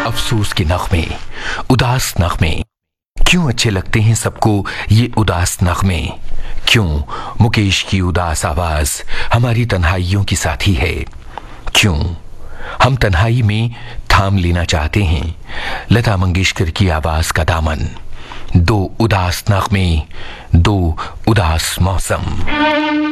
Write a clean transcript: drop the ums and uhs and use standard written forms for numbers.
अफसोस के नगमे, उदास नगमे, क्यों अच्छे लगते हैं सबको ये उदास नगमे? क्यों मुकेश की उदास आवाज हमारी तन्हाइयों की साथी है? क्यों हम तन्हाई में थाम लेना चाहते हैं लता मंगेशकर की आवाज का दामन? दो उदास नगमे, दो उदास मौसम।